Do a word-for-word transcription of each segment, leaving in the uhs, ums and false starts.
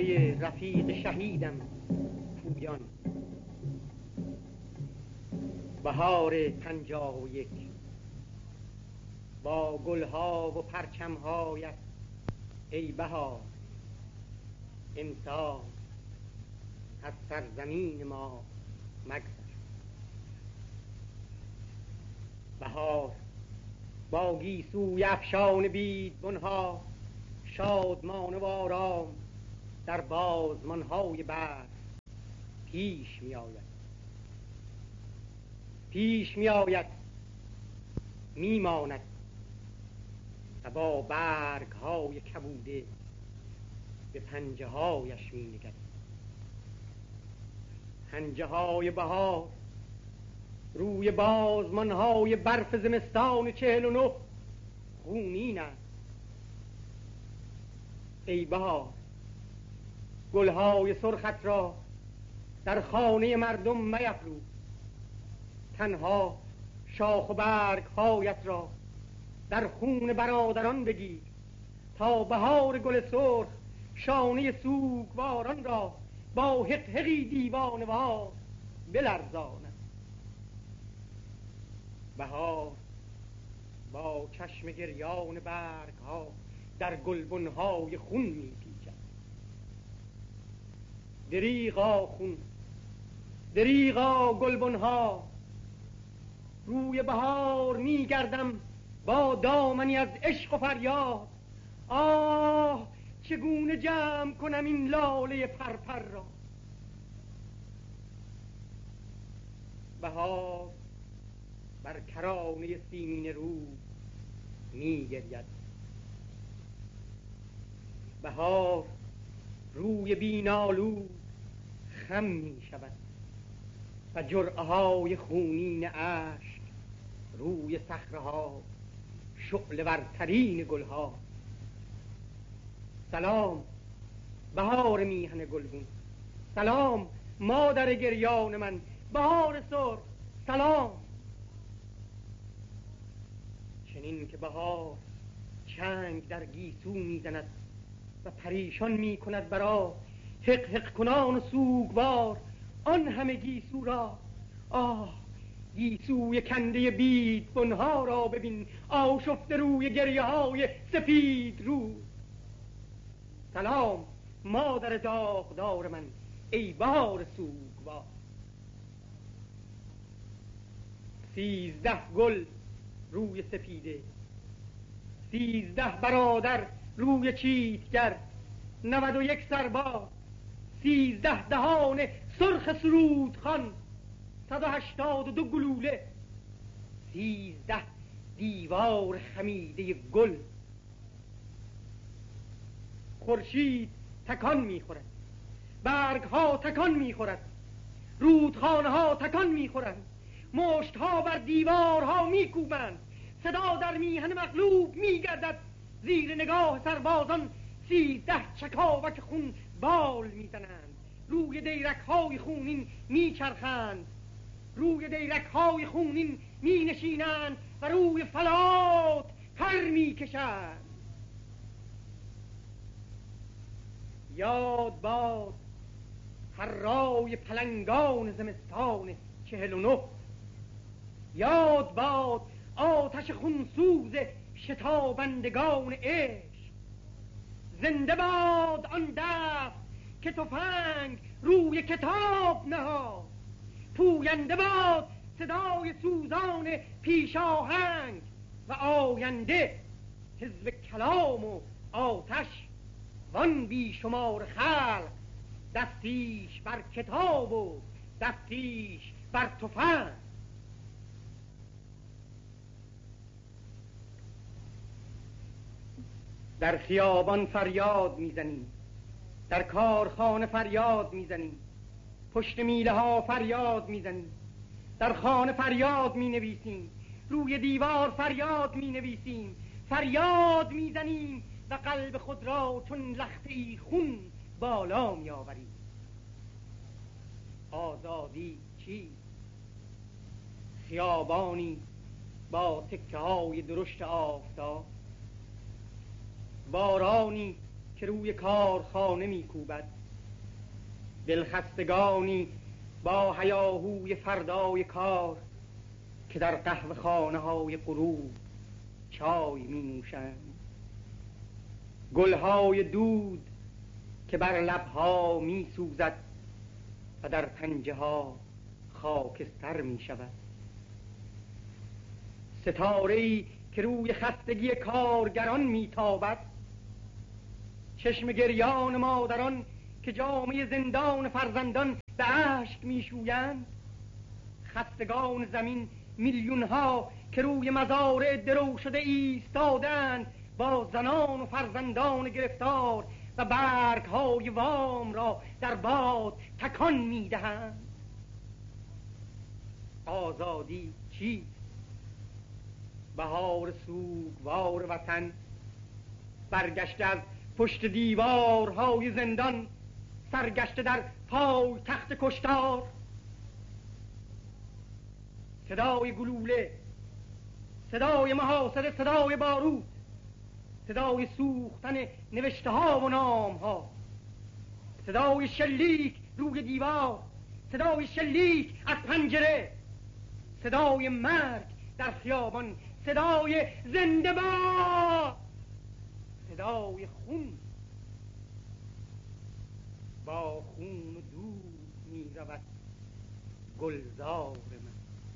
ناله رفیق شهیدم پویان. بهار پنجاه و یک با گلها و پرچمهایت ای بهار، امسال از سرزمین ما مگذر. بهار با گیسوی افشان بیدبنها شادمانه و آرام در بازمانهای برف پیش می آید پیش می آید می ماند و با برگ های کبوده به پنجه هایش می نگرد. پنجه های بهار روی بازمان های برف زمستان چهل و نه خونین است. ای بهار، گلهای سرخت را در خانه مردم میفروز، تنها شاخ و برگ هایت را در خون برادران بگیر تا بهار گل سرخ شانه سوگواران را با حقحقی دیوانه‌وار بلرزاند. بهار با چشم گریان برگ ها در گلبن های خون می پیچد. دریغا خون، دریغا گلبن ها، روی بهار می گردم با دامنی از عشق و فریاد. آه چگونه جمع کنم این لاله پرپر را. بهار بر کرانه سیمین رو می گرید. بهار روی بینالود خم می شود و جرعه های خونین اشک روی صخره ها شعله ورترین گل ها. سلام بهار میهن گلگون، سلام مادر گریان من، بهار سرخ سلام. چنین که بهار چنگ در گیسو میزند و پریشان میکند برا حق حق کنان و سوگوار آن همه گیسو را. آه گیسوی کنده بیدبنها را ببین، آشفته روی گریه های سپید رو. سلام مادر داغدار من، ای بهار سوگوار. سیزده گل روی سپیده، سیزده برادر روی چیتگر، نود و یک سرباز، سیزده دهان سرخ سرودخوان، صد و هشتاد و دو گلوله، سیزده دیوار خمیده گل. خورشید تکان میخورد، برگ ها تکان میخورد، رودخانه ها تکان میخورند، مشت ها بر دیوارها میکوبند، صدا در میهن مغلوب میگردد. زیر نگاه سربازان سیزده چکاوک خون بال میزنند، روی دیرک های خونین میچرخند، روی دیرک های خونین مینشینند و روی فلات پر میکشند. یاد باد هرای پلنگان زمستان چهل و نه، یاد باد آتش خونسوز شتابندگان عشق. زنده باد آن دست که تفنگ روی کتاب نهاد، پوینده باد صدای سوزان پیشاهنگ و آینده حزب کلام و آتش وان بیشمار خلق، دستیش بر کتاب و دستیش بر تفنگ. در خیابان فریاد میزنیم، در کارخانه فریاد میزنیم، پشت میله ها فریاد میزنیم، در خانه فریاد مینویسیم، روی دیوار فریاد مینویسیم، فریاد میزنیم و قلب خود را چون لخته خون بالا میآوریم. آزادی چی؟ خیابانی با تکه های درشت آفتاب، بارانی که روی کارخانه میکوبد، دلخستگانی با هیاهوی فردای کار که در قهوه خانه های غروب چای می نوشند، گلهای دود که بر لبها می سوزد و در پنجه ها خاکستر می شود، ستاره‌ای که روی خستگی کارگران می تابد، چشم گریان مادران که جامه زندان فرزندان به اشک می شویند، خستگان زمین میلیون ها که روی مزارع درو شده ایستادند با زنان و فرزندان گرفتار و برگ های وام را در باد تکان می دهند. آزادی چیست؟ بهار سوگوار وطن برگشته از پشت دیوارهای زندان، سرگشته در پای تخت کشتار. صدای گلوله، صدای محاصره، صدای بارود، صدای سوختن نوشته ها و نام ها، صدای شلیک روی دیوار، صدای شلیک از پنجره، صدای مرگ در خیابان، صدای زنده باد، صدای خون. با خون و دود می رود گلزار من.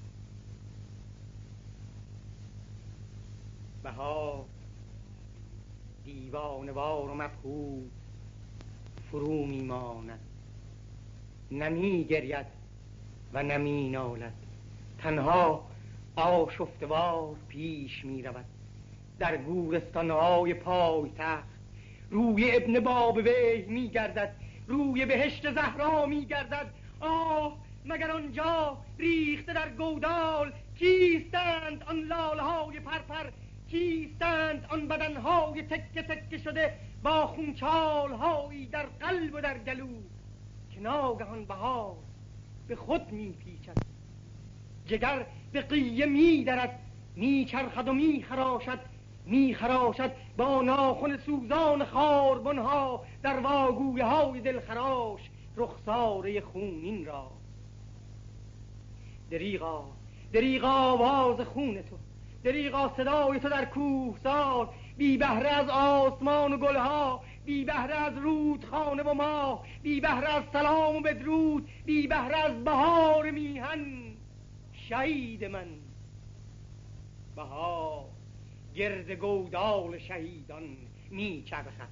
بهار دیوانوار و مبهوت فرو می ماند، نمی گرید و نمی نالد، تنها آشفتوار پیش می رود در گورستانهای پایتخت. روی ابن بابویه می گردد، روی بهشت زهرا می گردد. آه مگر آنجا ریخته در گودال کیستند آن لاله های پرپر؟ کیستند آن بدنهای تکه تکه شده با خونچال هایی در قلب و در گلو که ناگهان بهار به خود می پیچد، جگر به قیه می درد، می چرخد و می خراشد، می خراشد با ناخن سوزان خاربن ها در واگوی های دلخراش رخساره خونین را. دریغا دریغا آواز خون تو، دریغا صدای تو در کوهسار، بی بهره از آسمان و گلها، بی بهره از رودخانه و ماه، بی بهره از سلام و بدرود، بی بهره از بهار میهن. شهید من بهار گرد گودال شهیدان می چرخد.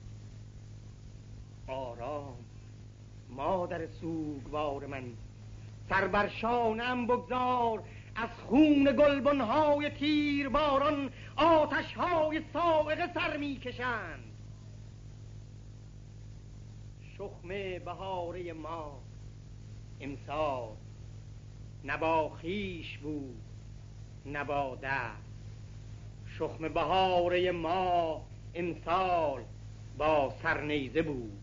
آرام مادر سوگوار من، سر بر شانه‌ام بگذار، از خون گلبنهای تیرباران آتشهای صاعقه سر می کشند. شخم بهاره ما امسال نه با خویش بود نه با دست، شخم بهاره ما امسال با سرنیزه بود.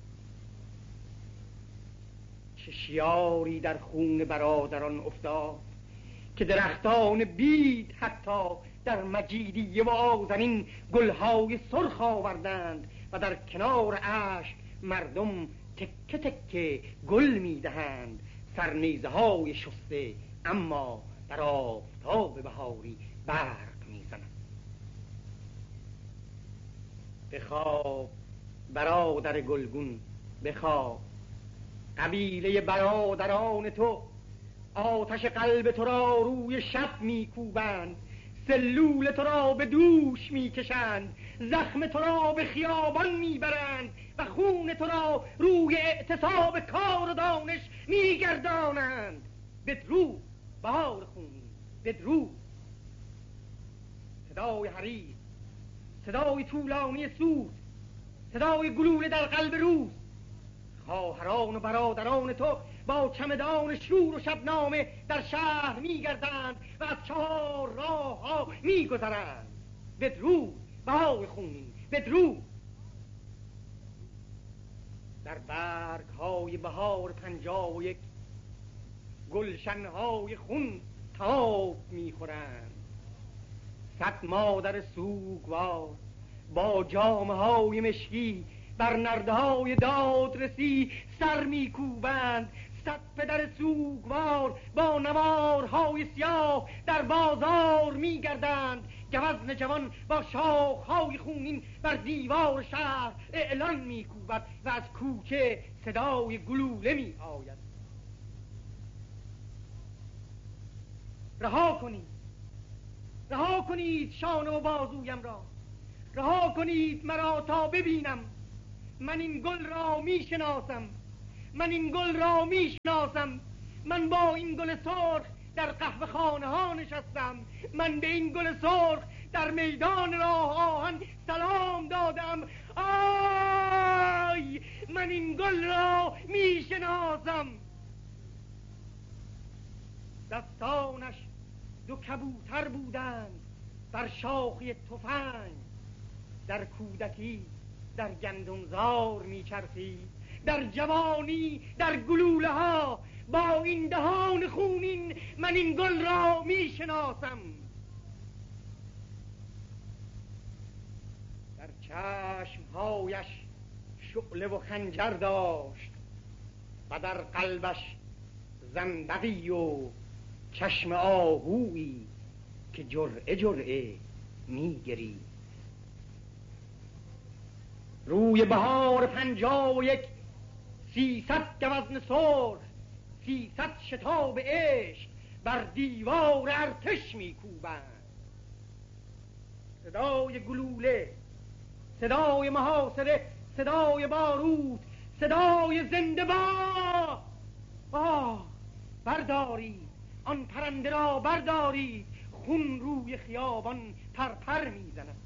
چه شیاری در خون برادران افتاد که درختان بید حتی در مجیدیه و آذرین گلهای سرخ آوردند و در کنار اشک مردم تکه تکه گل میدهند، سرنیزه های شسته اما در آفتاب بهاری برق میزنند. بخواب برادر گلگون، بخواب. قبیله برادران تو آتش قلب تو را روی شب میکوبند، سلول تو را به دوش میکشند، زخم تو را به خیابان میبرند و خون تو را روی اعتصاب کار و دانش میگردانند. بدرود بهار خونی، بدرود. صدای حریر، صدای طولانی سوز، صدای گلوله در قلب روز. خواهران و برادران تو با چمدان شور و شبنامه در شهر میگردند و از چهار راه ها میگذرند. بدرود بهار خونین، بدرود. در برگ های بهار پنجاه و یک گلشن های خون تاب میخورند. صد مادر سوگوار با جامه های مشکی بر نردهای داد رسی سر میکوبند. صد پدر سوگوار با نوارهای سیاه در بازار میگردند. گوزن جوان با شاخهای خونین بر دیوار شهر اعلان میکوبد و از کوچه صدای گلوله می آید. رها کنید، رها کنید شانه و بازویم را، رها کنید مرا تا ببینم. من این گل را میشناسم، من این گل را میشناسم. من با این گل سرخ در قهوه خانه ها نشستم. من به این گل سرخ در میدان راه آهن سلام دادم. آی من این گل را میشناسم. دستانش دو کبوتر بودند بر شاخی تفنگ. در کودکی در گندمزار میچرخید، در جوانی در گلوله ها. با این دهان خونین من این گل را میشناسم. در چشمهایش شعله و خنجر داشت و در قلبش زنبقی و چشم آهویی که جرعه جرعه میگرید. روی بهار پنجاه و یک سیصد گوزن سرخ، سیصد شتاب عشق بر دیوار ارتش میکوبند. صدای گلوله، صدای محاصره، صدای باروت، صدای زنده باد. آه بردارید آن پرنده را، بردارید. خون روی خیابان پرپر میزند.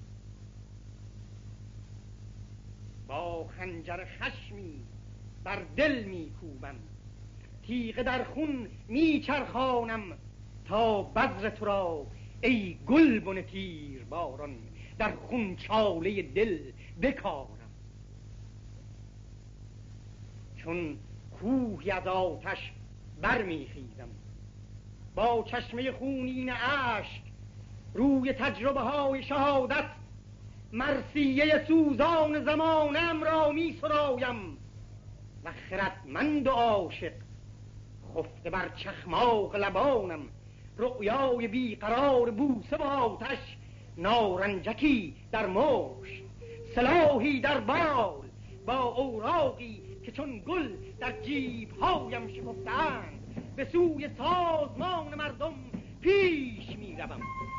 با خنجر خشمی بر دل میکوبم، تیغ در خون میچرخانم تا بذر تو را ای گلبن تیر باران در خون چاله دل بکارم. چون کوهی از آتش برمیخیزم، با چشمه خونین اشک روی تجربه های شهادت مرثیه سوزان زمانم را می سرایم. و خردمند و عاشق خفته بر چخماق لبانم، رؤیای بیقرار بوسه و آتش، نارنجکی در مشت، سلاحی در بال، با اوراقی که چون گل در جیبهایم شکفته‌اند. به سوی سازمان مردم پیش می روم.